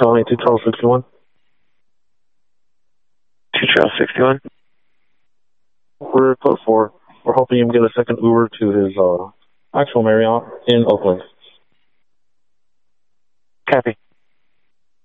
County 21261. 261. We're code 4. We're hoping you can get a second Uber to his actual Marriott in Oakland. Copy.